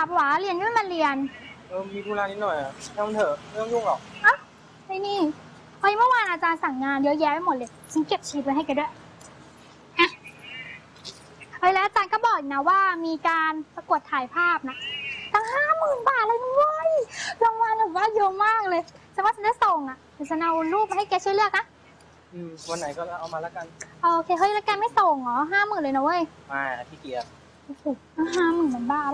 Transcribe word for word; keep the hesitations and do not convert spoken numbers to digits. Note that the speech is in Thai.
ปะวะเรียนก็ไม่มาเรียนเออมีธุระนิดหน่อยอะช่างมันเถอะไม่ต้องยุ่งหรอกอ่ะไอ้นี่เฮ้ยเมื่อวานอาจารย์สั่งงานเยอะแยะไปหมดเลยฉันเก็บชีทไว้ให้แกด้วยอ่ะเฮ้ยแล้วอาจารย์ก็บอกอีกนะว่ามีการประกวดถ่ายภาพนะตั้งห้าหมื่นบาทเลยนะเว้ยรางวัลแบบว่าเยอะมากเลยฉันว่าฉันจะส่งอ่ะเดี๋ยวฉันเอารูปมาให้แกช่วยเลือกนะอืมวันไหนก็เอามาแล้วกันโอเคเฮ้ยแล้วแกไม่ส่งเหรอห้าหมื่นเลยนะเว้ยมาขี้เกียจโอ้โหห้าหมื่นมันบ้า